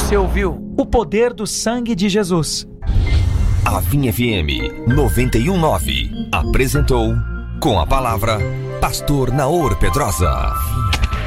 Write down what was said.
Você ouviu o poder do sangue de Jesus. A Vinha FM 91.9 apresentou Com a Palavra Pastor Naor Pedrosa.